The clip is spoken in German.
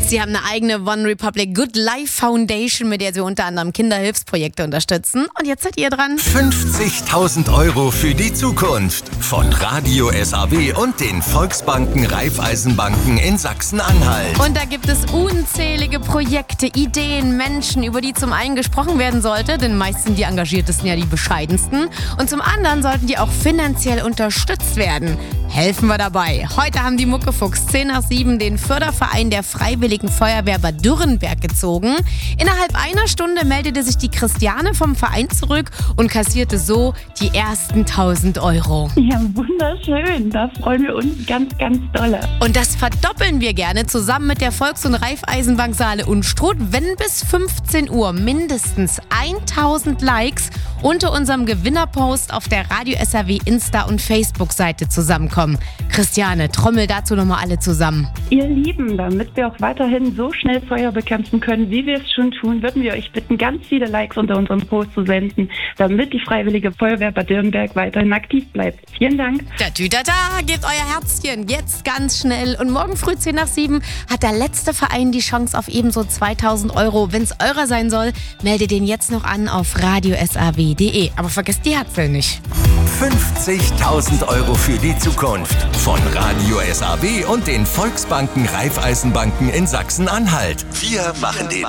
Sie haben eine eigene One Republic Good Life Foundation, mit der Sie unter anderem Kinderhilfsprojekte unterstützen. Und jetzt seid ihr dran. 50.000 Euro für die Zukunft von Radio SAW und den Volksbanken Raiffeisenbanken in Sachsen-Anhalt. Und da gibt es unzählige Projekte, Ideen, Menschen, über die zum einen gesprochen werden sollte, denn meist sind die Engagiertesten ja die bescheidensten. Und zum anderen sollten die auch finanziell unterstützt werden. Helfen wir dabei. Heute haben die Muckefuchs 6:10 den Förderverein der Freiwilligen Feuerwehr Bad Dürrenberg gezogen. Innerhalb einer Stunde meldete sich die Christiane vom Verein zurück und kassierte so die ersten 1.000 Euro. Ja, wunderschön. Da freuen wir uns ganz, ganz dolle. Und das verdoppeln wir gerne zusammen mit der Volks- und Raiffeisenbank Saale Unstrut, wenn bis 15 Uhr mindestens 1.000 Likes unter unserem Gewinnerpost auf der Radio SAW Insta- und Facebook-Seite zusammenkommen. Christiane, trommel dazu nochmal alle zusammen. Ihr Lieben, damit wir auch weiterhin so schnell Feuer bekämpfen können, wie wir es schon tun, würden wir euch bitten, ganz viele Likes unter unserem Post zu senden, damit die Freiwillige Feuerwehr Bad Dürrenberg weiterhin aktiv bleibt. Vielen Dank. Tatütata, gebt euer Herzchen jetzt ganz schnell. Und morgen früh 6:10 hat der letzte Verein die Chance auf ebenso 2.000 Euro. Wenn es eurer sein soll, meldet den jetzt noch an auf radiosaw.de. Aber vergesst die Herzl nicht. 50.000 Euro für die Zukunft von Radio SAW und den Volksbanken Raiffeisenbanken in Sachsen-Anhalt. Wir machen den